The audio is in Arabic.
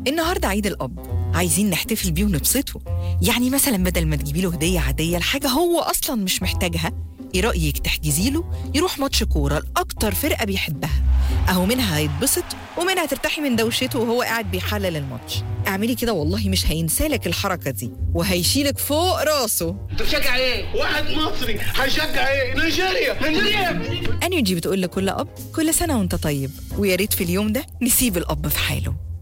النهاردة عيد الأب، عايزين نحتفل بيه ونبسطه. يعني مثلا بدل ما تجيبي له هدية عادية لحاجة هو أصلا مش محتاجها، ايه رأيك تحجزي له يروح ماتش كورة لأكتر فرقة بيحبها؟ أهو منها هيتبسط ومنها ترتاحي من دوشته وهو قاعد بيحلل الماتش. اعملي كده والله مش هينسالك الحركة دي وهيشيلك فوق راسه. انت بتشجع ايه؟ واحد مصري هيشجع ايه؟ نيجيريا. انرجي بتقول لكل أب كل سنة وانت طيب، ويا ريت في اليوم ده نسيب الأب في حاله.